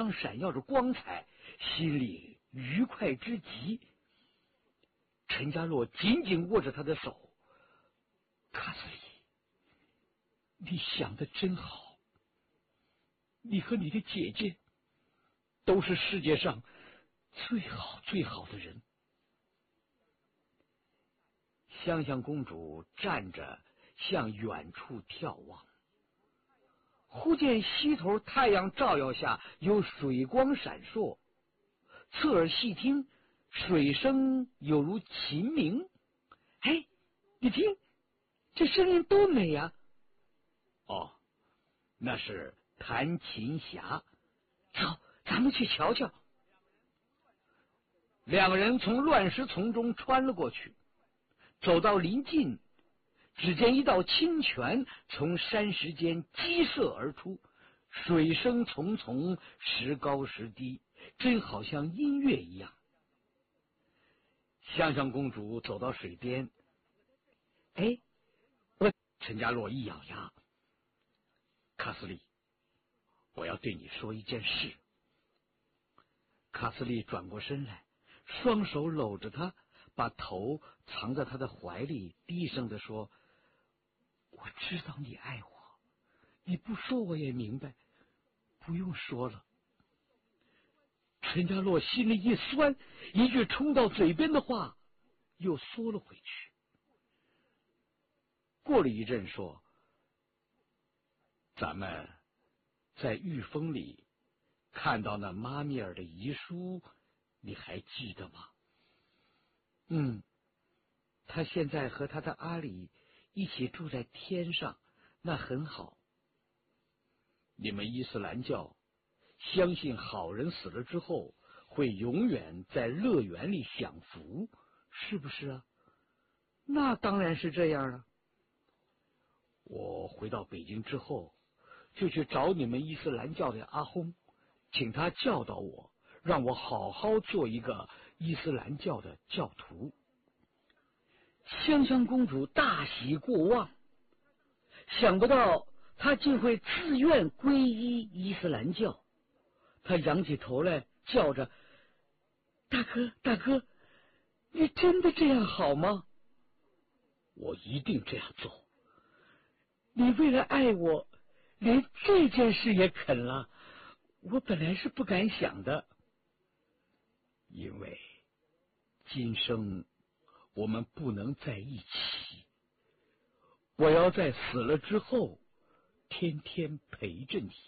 上闪耀着光彩，心里愉快之极。陈家洛紧紧握着他的手：“卡斯里，你想的真好，你和你的姐姐都是世界上最好最好的人。”香香公主站着向远处眺望，忽见西头太阳照耀下有水光闪烁，侧耳细听，水声有如琴鸣。哎，你听，这声音多美呀！哦，那是弹琴匣。走，咱们去瞧瞧。两个人从乱石丛中穿了过去，走到临近，只见一道清泉从山石间激射而出，水声淙淙，时高时低，真好像音乐一样。香香公主走到水边，哎，陈家洛一咬牙：“卡斯利，我要对你说一件事。”卡斯利转过身来，双手搂着他，把头藏在他的怀里，低声地说：“我知道你爱我，你不说我也明白，不用说了。”陈家洛心里一酸，一句冲到嘴边的话又缩了回去。过了一阵说：“咱们在玉峰里看到那妈咪尔的遗书，你还记得吗？”“他现在和他的阿里一起住在天上，那很好。你们伊斯兰教相信好人死了之后会永远在乐园里享福，是不是啊？”“那当然是这样了。我回到北京之后，就去找你们伊斯兰教的阿訇，请他教导我，让我好好做一个伊斯兰教的教徒。”香香公主大喜过望，想不到她竟会自愿皈依伊斯兰教。她仰起头来，叫着：“大哥，大哥，你真的这样好吗？”“我一定这样做。”“你为了爱我，连这件事也肯了，我本来是不敢想的。因为今生我们不能在一起，我要在死了之后天天陪着你。”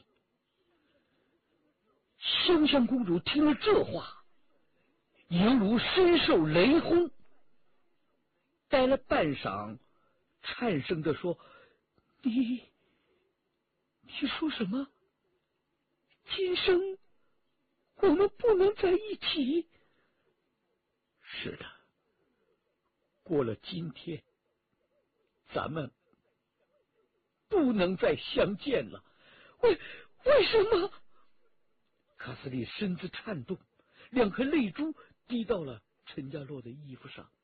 香香公主听了这话，犹如身受雷轰，呆了半晌，颤声地说：“你说什么？今生我们不能在一起？”“是的，过了今天，咱们不能再相见了。”“为什么？”卡斯利身子颤动，两颗泪珠滴到了陈家洛的衣服上。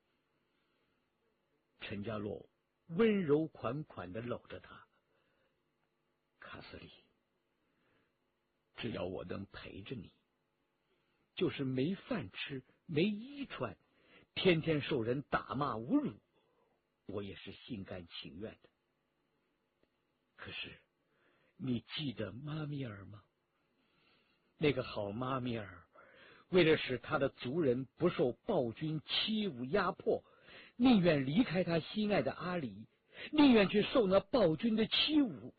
陈家洛温柔款款地搂着他：“卡斯利，只要我能陪着你，就是没饭吃，没衣穿，天天受人打骂侮辱，我也是心甘情愿的。可是你记得妈咪尔吗？那个好妈咪尔，为了使他的族人不受暴君欺侮压迫，宁愿离开他心爱的阿里，宁愿去受那暴君的欺侮。”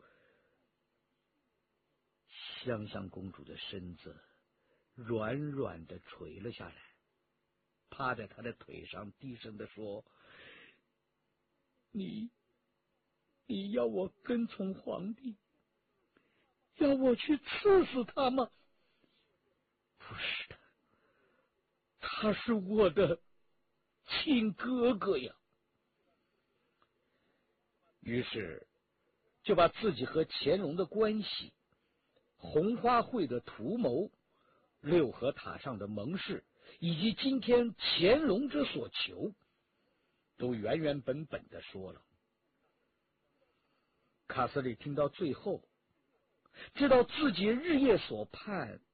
香香公主的身子软软的垂了下来，趴在他的腿上，低声地说：“你要我跟从皇帝，要我去刺死他吗？不是的，他是我的亲哥哥呀。”于是就把自己和乾隆的关系、红花会的图谋、六合塔上的盟誓，以及今天乾隆之所求，都原原本本的说了。卡斯利听到最后，知道自己日夜所盼